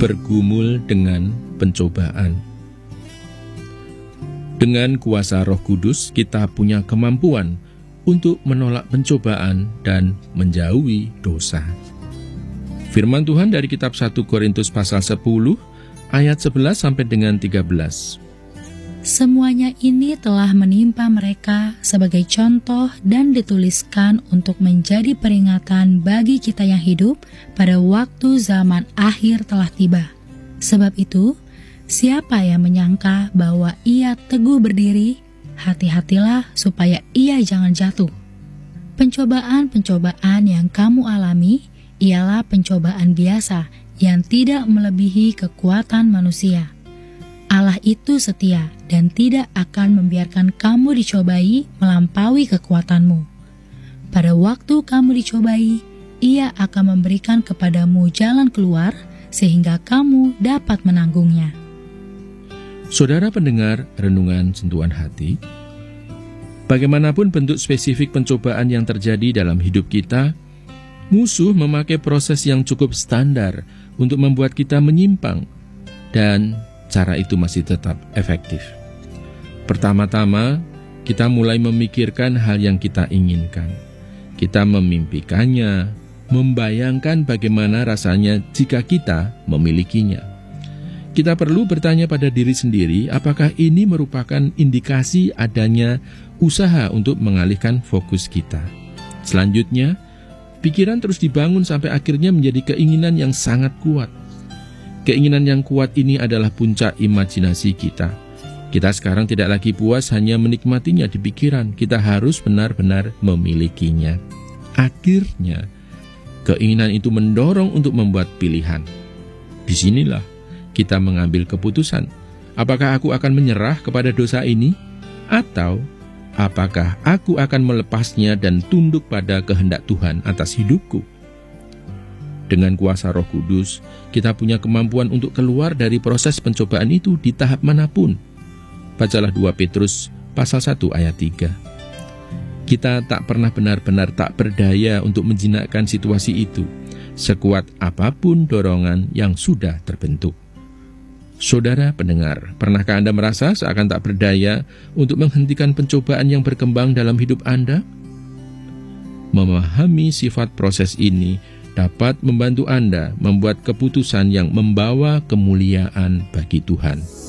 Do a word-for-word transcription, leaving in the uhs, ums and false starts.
bergumul dengan pencobaan. Dengan kuasa Roh Kudus, kita punya kemampuan untuk menolak pencobaan dan menjauhi dosa. Firman Tuhan dari kitab satu Korintus pasal sepuluh, ayat sebelas sampai dengan tiga belas. Semuanya ini telah menimpa mereka sebagai contoh dan dituliskan untuk menjadi peringatan bagi kita yang hidup pada waktu zaman akhir telah tiba. Sebab itu, siapa yang menyangka bahwa ia teguh berdiri, hati-hatilah supaya ia jangan jatuh. Pencobaan-pencobaan yang kamu alami ialah pencobaan biasa yang tidak melebihi kekuatan manusia. Allah itu setia dan tidak akan membiarkan kamu dicobai melampaui kekuatanmu. Pada waktu kamu dicobai, Ia akan memberikan kepadamu jalan keluar sehingga kamu dapat menanggungnya. Saudara pendengar renungan sentuhan hati, bagaimanapun bentuk spesifik pencobaan yang terjadi dalam hidup kita, musuh memakai proses yang cukup standar untuk membuat kita menyimpang, dan cara itu masih tetap efektif. Pertama-tama, kita mulai memikirkan hal yang kita inginkan. Kita memimpikannya, membayangkan bagaimana rasanya jika kita memilikinya. Kita perlu bertanya pada diri sendiri, apakah ini merupakan indikasi adanya usaha untuk mengalihkan fokus kita. Selanjutnya, pikiran terus dibangun sampai akhirnya menjadi keinginan yang sangat kuat. Keinginan yang kuat ini adalah puncak imajinasi kita. Kita sekarang tidak lagi puas hanya menikmatinya di pikiran, kita harus benar-benar memilikinya. Akhirnya, keinginan itu mendorong untuk membuat pilihan. Disinilah kita mengambil keputusan. Apakah aku akan menyerah kepada dosa ini? Atau apakah aku akan melepasnya dan tunduk pada kehendak Tuhan atas hidupku? Dengan kuasa Roh Kudus, kita punya kemampuan untuk keluar dari proses pencobaan itu di tahap manapun. Bacalah dua Petrus pasal satu ayat tiga. Kita tak pernah benar-benar tak berdaya untuk menjinakkan situasi itu, sekuat apapun dorongan yang sudah terbentuk. Saudara pendengar, pernahkah Anda merasa seakan tak berdaya untuk menghentikan pencobaan yang berkembang dalam hidup Anda? Memahami sifat proses ini dapat membantu Anda membuat keputusan yang membawa kemuliaan bagi Tuhan.